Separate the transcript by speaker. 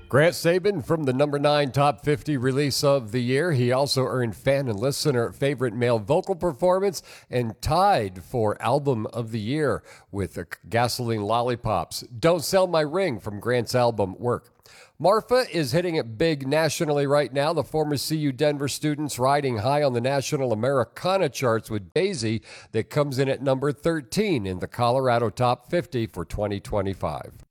Speaker 1: Grant Sabin from the number 9 Top 50 release of the year. He also earned fan and listener favorite male vocal performance and tied for album of the year with Gasoline Lollipops. Don't Sell My Ring from Grant's album Work. Marfa is hitting it big nationally right now. The former CU Denver student's riding high on the national Americana charts with Daisy that comes in at number 13 in the Colorado Top 50 for 2025.